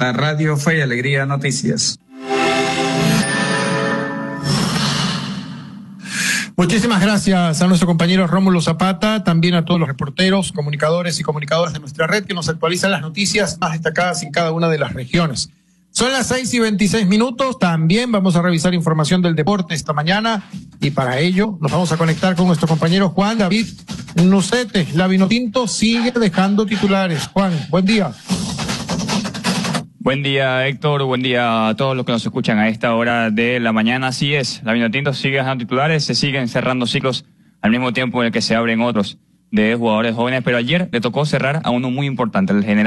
Zapata, Radio Fe y Alegría Noticias. Muchísimas gracias a nuestro compañero Rómulo Zapata, también a todos los reporteros, comunicadores y comunicadoras de nuestra red que nos actualizan las noticias más destacadas en cada una de las regiones. Son las 6:26, también vamos a revisar información del deporte esta mañana y para ello nos vamos a conectar con nuestro compañero Juan David Nucete. La Vinotinto sigue dejando titulares. Juan, buen día. Buen día, Héctor. Buen día a todos los que nos escuchan a esta hora de la mañana. Así es, la Vinotinto sigue dejando titulares, se siguen cerrando ciclos al mismo tiempo en el que se abren otros de jugadores jóvenes, pero ayer le tocó cerrar a uno muy importante, el general